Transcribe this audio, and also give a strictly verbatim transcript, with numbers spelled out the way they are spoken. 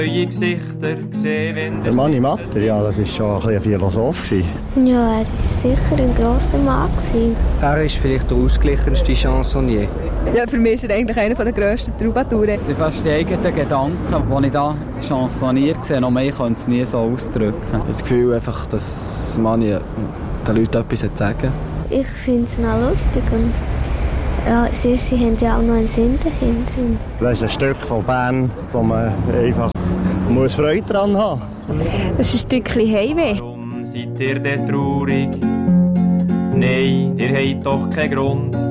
Der Manni Matter, ja, das war schon ein, ein Philosoph. Ja, er war sicher ein grosser Mann. Er ist vielleicht der ausgeglichenste Chansonnier. Ja, für mich ist er eigentlich einer der grössten Troubadouren. Das sind fast die eigenen Gedanken, die ich da chansonniert sehe. Noch mehr könnte es nie so ausdrücken. Ich habe das Gefühl, einfach, dass Manni den Leuten etwas zu sagen. Ich finde es noch lustig und ja, sie, sie haben ja auch noch einen Sinn dahinter. Das ist ein Stück von Bern, wo man einfach muss Freude daran haben muss. Es ist ein Stückchen Heimweh. Warum seid ihr denn traurig? Nein, ihr habt doch keinen Grund.